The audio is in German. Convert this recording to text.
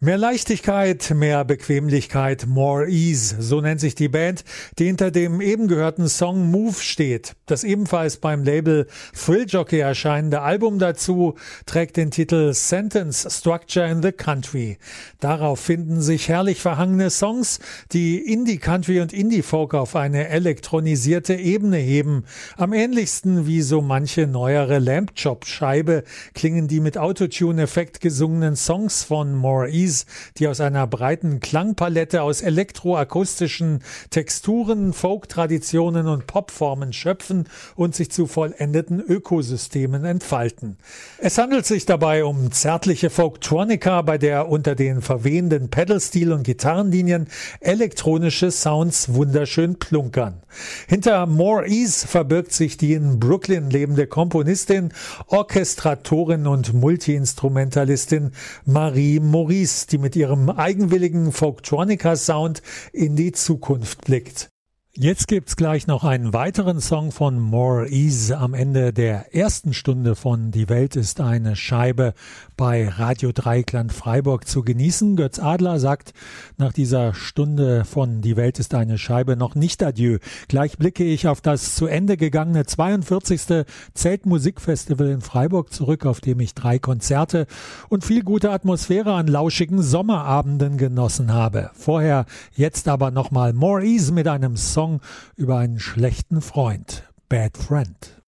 Mehr Leichtigkeit, mehr Bequemlichkeit, more ease, so nennt sich die Band, die hinter dem eben gehörten Song Move steht. Das ebenfalls beim Label Thrill Jockey erscheinende Album dazu trägt den Titel Sentence Structure in the Country. Darauf finden sich herrlich verhangene Songs, die Indie-Country und Indie-Folk auf eine elektronisierte Ebene heben. Am ähnlichsten wie so manche neuere Lamp-Chop-Scheibe klingen die mit Autotune-Effekt gesungenen Songs von More Ease, die aus einer breiten Klangpalette aus elektroakustischen Texturen, Folk-Traditionen und Popformen schöpfen und sich zu vollendeten Ökosystemen entfalten. Es handelt sich dabei um zärtliche Folktronica, bei der unter den verwehenden Pedalstil und Gitarrenlinien elektronische Sounds wunderschön plunkern. Hinter More Ease verbirgt sich die in Brooklyn lebende Komponistin, Orchestratorin und Multiinstrumentalistin Marie Maurice, die mit ihrem eigenwilligen Folktronica-Sound in die Zukunft blickt. Jetzt gibt's gleich noch einen weiteren Song von More Ease am Ende der ersten Stunde von Die Welt ist eine Scheibe bei Radio Dreieckland Freiburg zu genießen. Götz Adler sagt nach dieser Stunde von Die Welt ist eine Scheibe noch nicht Adieu. Gleich blicke ich auf das zu Ende gegangene 42. Zeltmusikfestival in Freiburg zurück, auf dem ich 3 Konzerte und viel gute Atmosphäre an lauschigen Sommerabenden genossen habe. Vorher jetzt aber nochmal More Ease mit einem Song über einen schlechten Freund, Bad Friend.